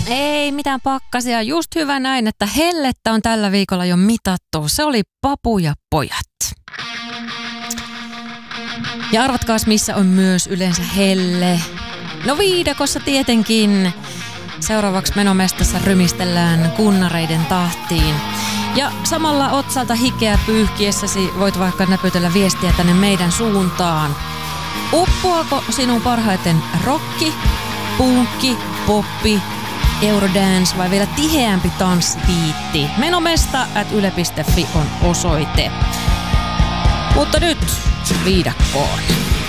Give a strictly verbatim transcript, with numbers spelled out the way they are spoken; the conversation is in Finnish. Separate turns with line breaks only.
Ei mitään pakkasia. Just hyvä näin, että hellettä on tällä viikolla jo mitattu. Se oli Papu ja pojat. Ja arvatkaas, missä on myös yleensä helle. No viidakossa tietenkin. Seuraavaksi menomestassa rymistellään kunnareiden tahtiin. Ja samalla otsalta hikeä pyyhkiessäsi voit vaikka näpytellä viestiä tänne meidän suuntaan. Uppoako sinun parhaiten rokki, punkki, poppi, eurodance vai vielä tiheämpi tanssipiitti? Menomesta at yle piste fi on osoite. Mutta nyt viidakkoon.